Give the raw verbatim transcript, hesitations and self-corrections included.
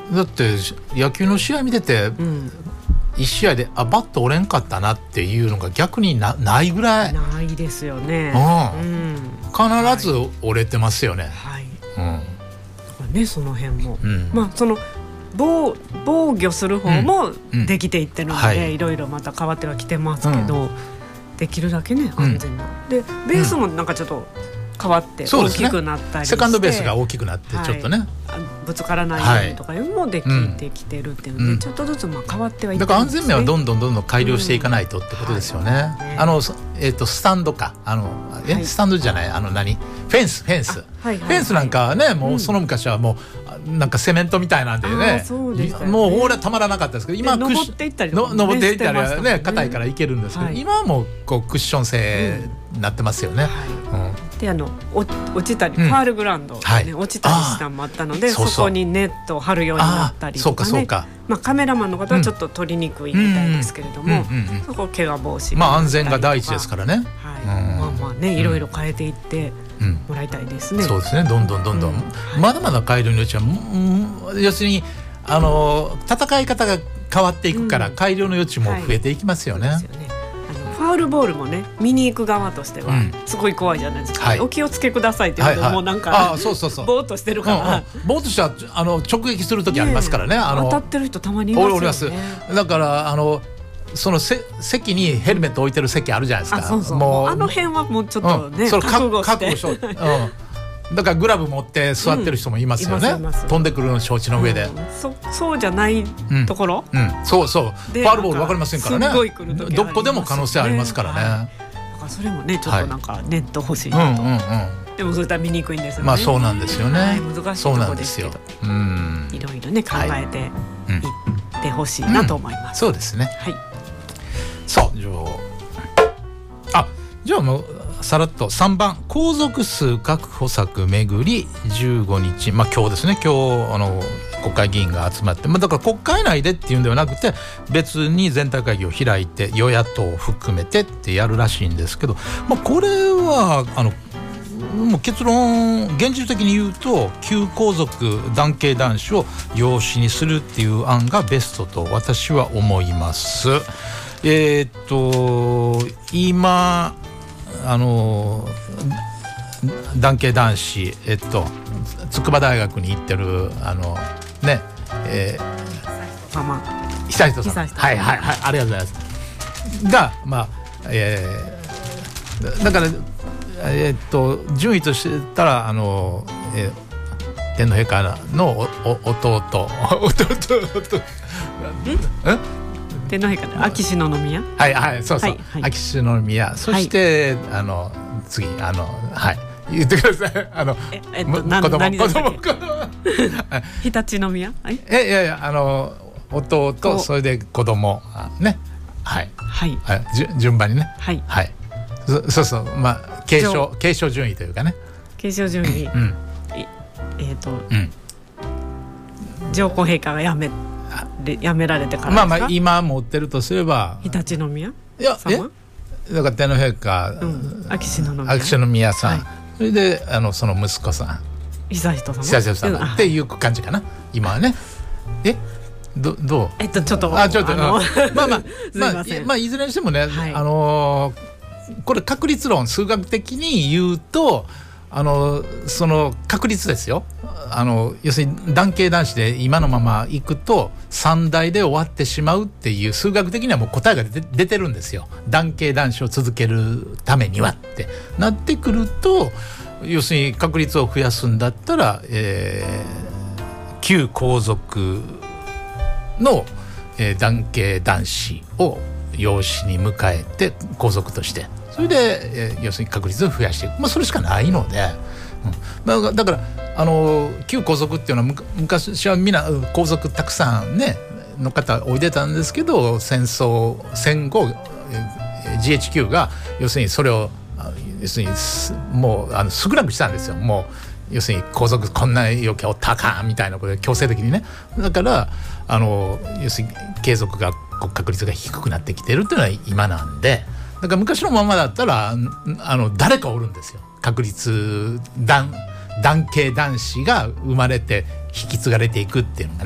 だって野球の試合見てて、うん、いち試合であバット折れんかったなっていうのが逆に な, ないぐらいないですよね、 うんうん、必ず折れてますよね、 はいうんね、その辺も、うん、まあその 防, 防御する方もできていってるので、うんうんはい、いろいろまた変わってはきてますけど、うん、できるだけね安全な、うん、でベースもなんかちょっと変わって大きくなったりして、 ね、セカンドベースが大きくなってちょっとね、 はい、ぶつからないようにとかいうのもできてきてるっていうので、うん、ちょっとずつまあ変わってはいってるんですね。 だから安全面はどんどんどんどん改良していかないとってことですよね、うんはい、あのえー、とスタンドかあのえ、はい、スタンドじゃないあの何フェンスフェンス、はいはいはい、フェンスなんかねもうその昔はもうなんかセメントみたいなんでね、 そうでしたよね、 もう俺はたまらなかったですけど今登っていったりとか、ね、 登っていったりはね硬いからいけるんですけど、はい、今はもうこうクッション性になってますよね、うんはいうん、であの落ちたり、うん、ファールグラウンド、ねはい、落ちたりしたのもあったので そ, そこにネットを張るようになったりとかね、そうかそうか、まあ、カメラマンの方はちょっと取りにくいみたいですけれども、そこ怪我防止、 まあ安全が第一ですからね、 はいうん、まあまあねいろいろ変えていってもらいたいですね、 うん、そうですねどんどんどんどん、うんはい、まだまだ改良の余地は、うん、要するにあの戦い方が変わっていくから、うん、改良の余地も増えていきますよね、はい、そうですよね。あのファウルボールもね見に行く側としてはすごい怖いじゃないですか、うんはい、お気をつけくださいって言うと、はいはい、もうなんかあそうそうそうぼーっとしてるから、 うんうん、ぼーっとしたらあの直撃する時ありますからね、あの当たってる人たまにいますよね。 だからあのそのせ席にヘルメット置いてる席あるじゃないですか、 あそうそうもうあの辺はもうちょっとね、うん、それ覚悟して覚悟しよう、うん、だからグラブ持って座ってる人もいますよね、うん、飛んでくるの承知の上で、うん、 そ, そうじゃないところ、 うんうん、そうそうファウルボール分かりませんからね、すごい来る時ありますね、どこでも可能性ありますからね、はい、だからそれもねちょっとなんかネット欲しいなと、はいうんうんうん、でもそれとは見にくいんですよね、 まあそうなんですよね、はい、 難しいところですけどうんいろいろね考えていってほしいなと思います、 うんうん、そうですね、 はい、 さあじゃああじゃあもうさらっとさんばん皇族数確保策めぐりじゅうごにち、まあ今日ですね今日あの国会議員が集まって、まあ、だから国会内でっていうんではなくて別に全体会議を開いて与野党を含めてってやるらしいんですけど、まあ、これはあのもう結論現実的に言うと旧皇族男系男子を養子にするっていう案がベストと私は思います。えー、っと今あの男系男子えっと筑波大学に行ってるあのねえー、ママ久人さんはいはいはいありがとうございますがまあ、えー、だからえー、っと順位としたらあの、えー、天皇陛下のおお弟弟ん天皇陛下で秋篠宮はいはいそうそう、はいはい、秋篠宮そして、はい、あの次あのはい言ってくださいあのえ、えっと、子供何子供子供常陸宮えいやいやあの弟それで子供ねはい、 はいはい、順番にねはい、 はい、そ, そうそうまあ継承継承順位というかね継承順位、うん、えっ、ー、と、 うん、 上皇陛下がやめやめられてからですか。 まあまあ今持ってるとすれば常陸宮いやえだから天皇陛下、 うん、秋篠宮秋篠宮さん、はい、それであのその息子さん悠仁さま悠仁さまっていう感じかな今はね。えどどうえっとちょっとあちょっとあのまあまあまあ、まあ、いずれにしてもね、はい、あのこれ確率論数学的に言うとあのその確率ですよ。あの要するに男系男子で今のままいくとさん代で終わってしまうっていう数学的にはもう答えが出て、出てるんですよ。男系男子を続けるためにはってなってくると要するに確率を増やすんだったら、えー、旧皇族の、えー、男系男子を養子に迎えて皇族としてそれで、えー、要するに確率を増やしていく、まあ、それしかないので、うんまあ、だからあの旧皇族っていうのは昔はみんな皇族たくさんねの方おいでたんですけど戦争戦後 ジーエイチキュー が要するにそれを要するにもうあの少なくしたんですよ。もう要するに皇族こんな余計おったかみたいなことで強制的にねだからあの要するに継続が確率が低くなってきてるっていうのは今なんでだから昔のままだったらあの誰かおるんですよ。確率男男系男子が生まれて引き継がれていくっていうのがね